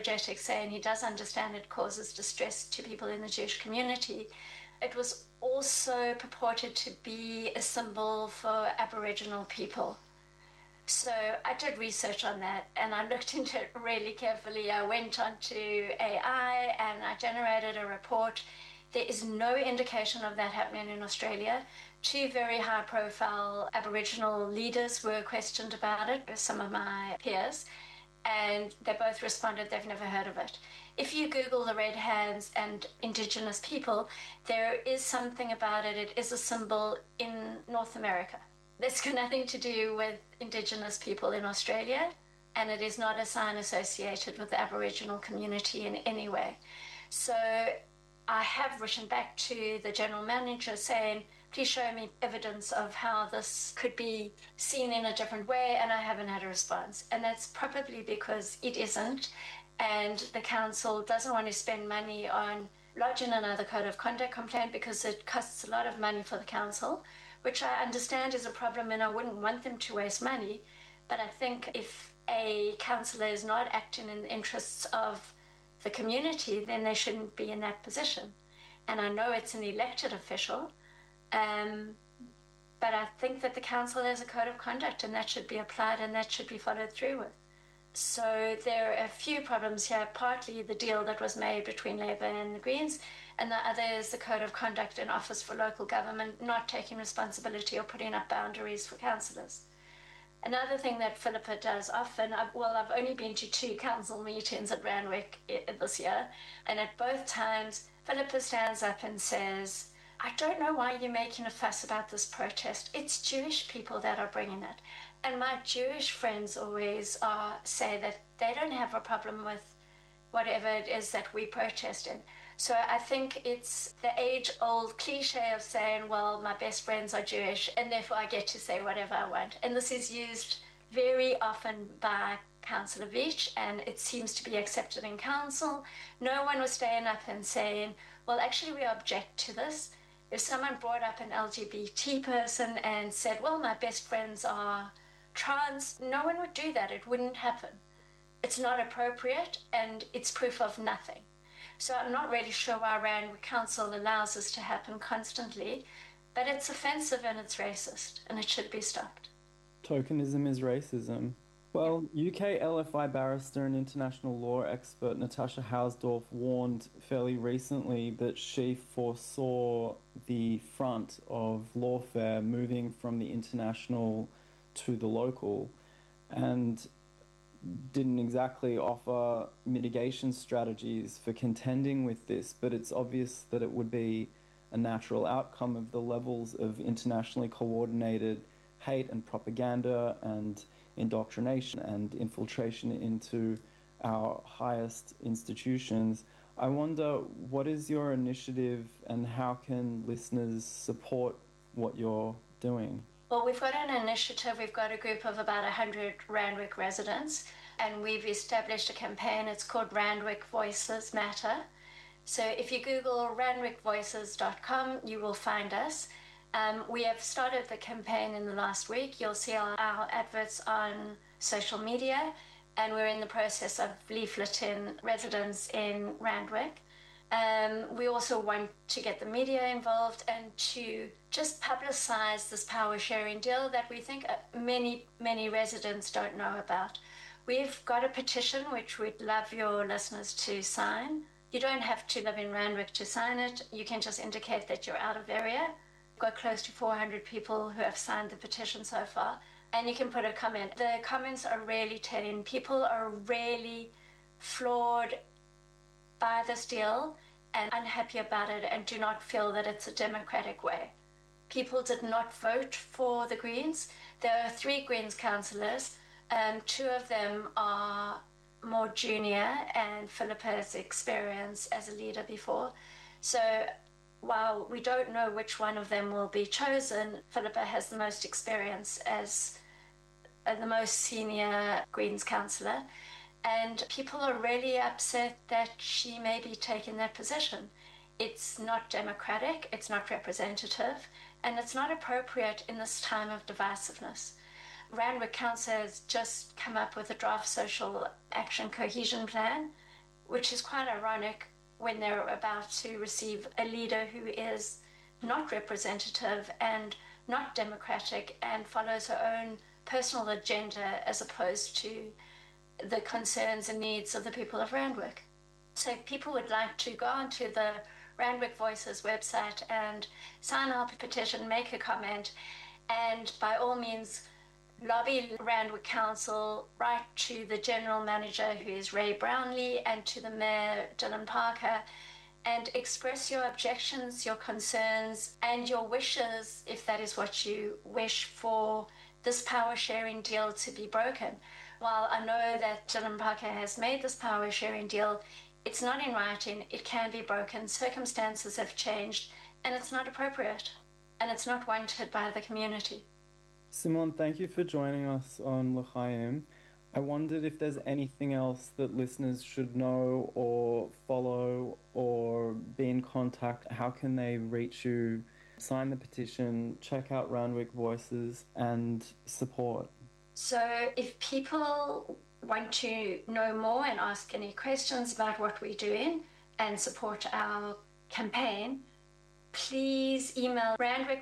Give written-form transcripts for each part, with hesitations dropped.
apologetic, saying he does understand it causes distress to people in the Jewish community. It was also purported to be a symbol for Aboriginal people. So I did research on that and I looked into it really carefully. I went onto AI and I generated a report. There is no indication of that happening in Australia. Two very high-profile Aboriginal leaders were questioned about it, some of my peers, and they both responded they've never heard of it. If you Google the Red Hands and Indigenous people, there is something about it. It is a symbol in North America. That's got nothing to do with Indigenous people in Australia, and it is not a sign associated with the Aboriginal community in any way. So I have written back to the general manager saying, please show me evidence of how this could be seen in a different way, and I haven't had a response. And that's probably because it isn't, and the council doesn't want to spend money on lodging another code of conduct complaint because it costs a lot of money for the council, which I understand is a problem and I wouldn't want them to waste money. But I think if a councillor is not acting in the interests of the community, then they shouldn't be in that position. And I know it's an elected official, but I think that the council has a code of conduct and that should be applied and that should be followed through with. So there are a few problems here, partly the deal that was made between Labour and the Greens, and the other is the code of conduct in office for local government not taking responsibility or putting up boundaries for councillors. Another thing that Philippa does often, I've only been to 2 council meetings at Randwick this year, and at both times Philippa stands up and says, I don't know why you're making a fuss about this protest. It's Jewish people that are bringing it. And my Jewish friends always say that they don't have a problem with whatever it is that we protest in. So I think it's the age-old cliche of saying, well, my best friends are Jewish, and therefore I get to say whatever I want. And this is used very often by Councillor Veitch, and it seems to be accepted in council. No one was staying up and saying, well, actually we object to this. If someone brought up an LGBT person and said, well, my best friends are trans, no one would do that. It wouldn't happen. It's not appropriate and it's proof of nothing. So I'm not really sure why Randwick Council allows this to happen constantly, but it's offensive and it's racist and it should be stopped. Tokenism is racism. Well, UK LFI barrister and international law expert Natasha Hausdorff warned fairly recently that she foresaw the front of lawfare moving from the international to the local and didn't exactly offer mitigation strategies for contending with this, but it's obvious that it would be a natural outcome of the levels of internationally coordinated hate and propaganda and indoctrination and infiltration into our highest institutions. I wonder, what is your initiative and how can listeners support what you're doing? Well, we've got an initiative. We've got a group of about 100 Randwick residents, and we've established a campaign. It's called Randwick Voices Matter. So if you Google randwickvoices.com, you will find us. We have started the campaign in the last week. You'll see our adverts on social media, and we're in the process of leafleting residents in Randwick. We also want to get the media involved and to just publicise this power sharing deal that we think many, many residents don't know about. We've got a petition which we'd love your listeners to sign. You don't have to live in Randwick to sign it. You can just indicate that you're out of area. We've got close to 400 people who have signed the petition so far, and you can put a comment. The comments are really telling. People are really floored by this deal and unhappy about it and do not feel that it's a democratic way. People did not vote for the Greens. There are 3 Greens councillors. 2 of them are more junior, and Philippa has experience as a leader before. So while we don't know which one of them will be chosen, Philippa has the most experience as the most senior Greens councillor. And people are really upset that she may be taking that position. It's not democratic, it's not representative, and it's not appropriate in this time of divisiveness. Randwick Council has just come up with a draft social action cohesion plan, which is quite ironic when they're about to receive a leader who is not representative and not democratic and follows her own personal agenda as opposed to the concerns and needs of the people of Randwick. So if people would like to go onto the Randwick Voices website and sign our petition, make a comment, and by all means lobby Randwick Council, write to the General Manager, who is Ray Brownlee, and to the Mayor, Dylan Parker, and express your objections, your concerns, and your wishes, if that is what you wish, for this power sharing deal to be broken. While I know that Dylan Parker has made this power sharing deal, it's not in writing, it can be broken, circumstances have changed, and it's not appropriate, and it's not wanted by the community. Simone, thank you for joining us on L'chaim. I wondered if there's anything else that listeners should know or follow or be in contact. How can they reach you, sign the petition, check out Randwick Voices, and support? So if people want to know more and ask any questions about what we're doing and support our campaign, please email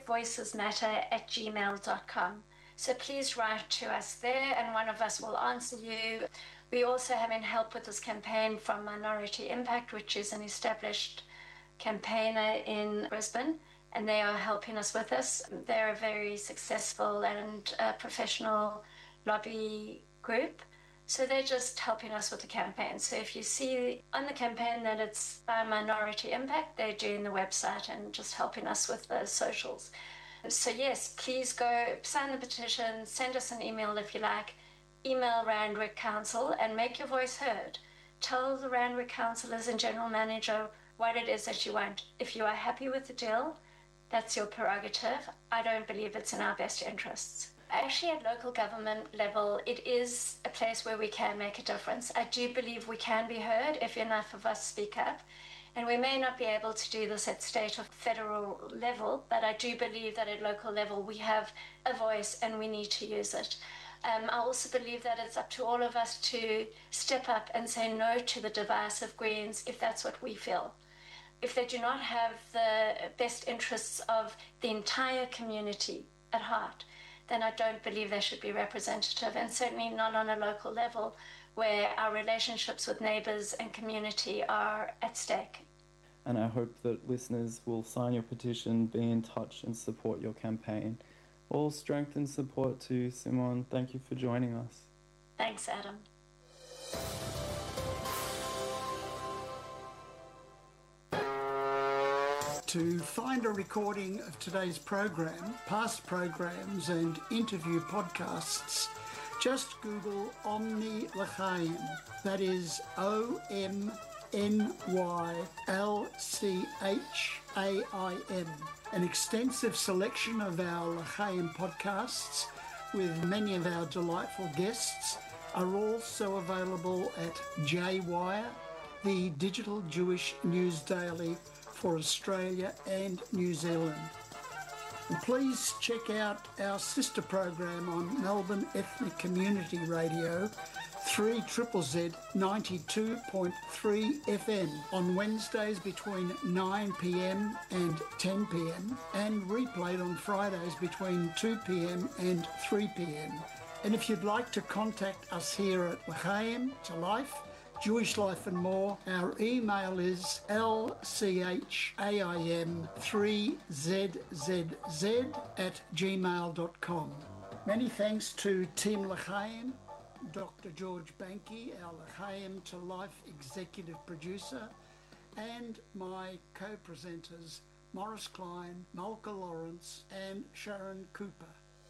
randwickvoicesmatter@gmail.com. So please write to us there and one of us will answer you. We also having help with this campaign from Minority Impact, which is an established campaigner in Brisbane, and they are helping us with this. They're a very successful and professional lobby group. So they're just helping us with the campaign. So if you see on the campaign that it's by Minority Impact, they're doing the website and just helping us with the socials. So yes, please go sign the petition, send us an email if you like, email Randwick Council and make your voice heard. Tell the Randwick councillors and general manager what it is that you want. If you are happy with the deal, that's your prerogative. I don't believe it's in our best interests. Actually, at local government level, it is a place where we can make a difference. I do believe we can be heard if enough of us speak up. And we may not be able to do this at state or federal level, but I do believe that at local level we have a voice and we need to use it. I also believe that it's up to all of us to step up and say no to the divisive Greens if that's what we feel. If they do not have the best interests of the entire community at heart, then I don't believe they should be representative, and certainly not on a local level where our relationships with neighbours and community are at stake. And I hope that listeners will sign your petition, be in touch and support your campaign. All strength and support to Simone. Thank you for joining us. Thanks, Adam. To find a recording of today's program, past programs and interview podcasts, just Google Omni L'chaim. That is OMNYLCHAIM. An extensive selection of our L'chaim podcasts with many of our delightful guests are also available at J-Wire, the digital Jewish news daily for Australia and New Zealand. And please check out our sister program on Melbourne Ethnic Community Radio, 3ZZZ 92.3 FM on Wednesdays between 9 p.m. and 10 p.m. and replayed on Fridays between 2 p.m. and 3 p.m. And if you'd like to contact us here at L'chaim to Life, Jewish Life and More, our email is lcham3zzz@gmail.com. Many thanks to Team L'chaim, Dr. George Banky, our L'chaim to Life executive producer, and my co-presenters Morris Klein, Malka Lawrence and Sharon Cooper.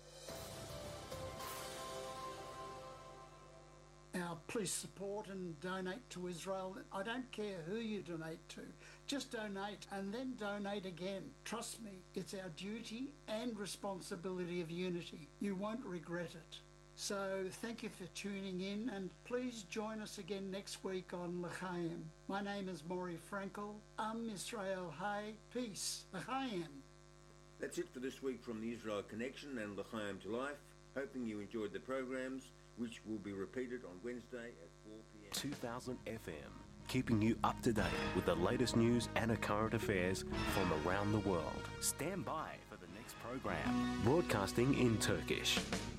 Now, please support and donate to Israel. I don't care who you donate to. Just donate and then donate again. Trust me, it's our duty and responsibility of unity. You won't regret it. So thank you for tuning in, and please join us again next week on L'chaim. My name is Maury Frankel. Israel Hay. Peace. L'chaim. That's it for this week from the Israel Connection and L'chaim to Life. Hoping you enjoyed the programs, which will be repeated on Wednesday at 4 p.m. 2000 FM, keeping you up to date with the latest news and current affairs from around the world. Stand by for the next program, broadcasting in Turkish.